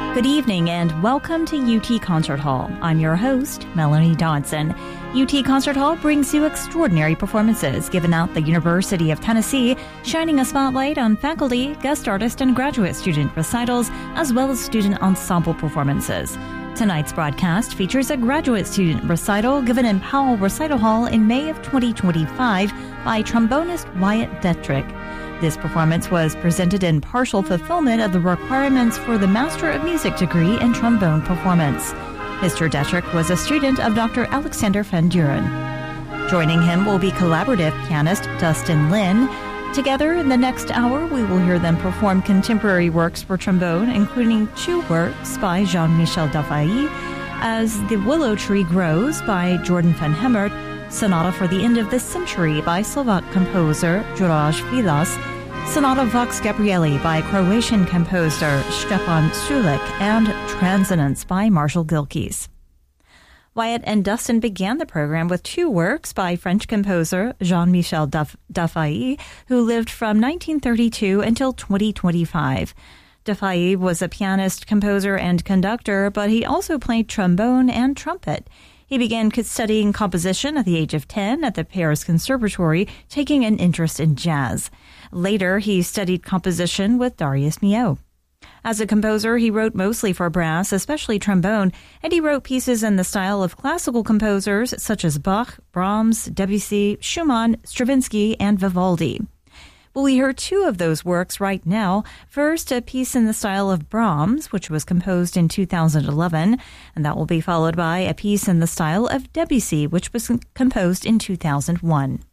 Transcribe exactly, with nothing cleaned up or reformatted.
Good evening and welcome to U T Concert Hall. I'm your host, Melanie Dodson. U T Concert Hall brings you extraordinary performances given at the University of Tennessee, shining a spotlight on faculty, guest artist, and graduate student recitals, as well as student ensemble performances. Tonight's broadcast features a graduate student recital given in Powell Recital Hall in May of twenty twenty-five by trombonist Wyatt Detrick. This performance was presented in partial fulfillment of the requirements for the Master of Music degree in trombone performance. Mister Detrick was a student of Doctor Alexander Van Duren. Joining him will be collaborative pianist Dustin Lin. Together in the next hour, we will hear them perform contemporary works for trombone, including two works by Jean-Michel Dafay, As the Willow Tree Grows by Jordan van Hemert, Sonata for the End of the Century by Slovak composer Juraj Vilas, Sonata Vox Gabrieli by Croatian composer Stefan Sulik, and Transonance by Marshall Gilkes. Wyatt and Dustin began the program with two works by French composer Jean-Michel Dafay, who lived from nineteen thirty-two until twenty twenty-five. Dafay was a pianist, composer, and conductor, but he also played trombone and trumpet. He began studying composition at the age of ten at the Paris Conservatory, taking an interest in jazz. Later, he studied composition with Darius Milhaud. As a composer, he wrote mostly for brass, especially trombone, and he wrote pieces in the style of classical composers such as Bach, Brahms, Debussy, Schumann, Stravinsky, and Vivaldi. Well, we hear two of those works right now. First, a piece in the style of Brahms, which was composed in two thousand eleven, and that will be followed by a piece in the style of Debussy, which was composed in two thousand one.